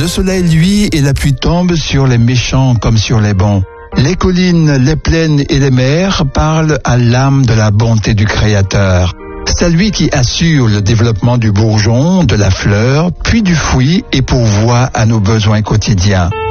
soleil luit et la pluie tombe sur les méchants comme sur les bons. Les collines, les plaines et les mers parlent à l'âme de la bonté du Créateur. C'est lui qui assure le développement du bourgeon, de la fleur, puis du fruit et pourvoit à nos besoins quotidiens.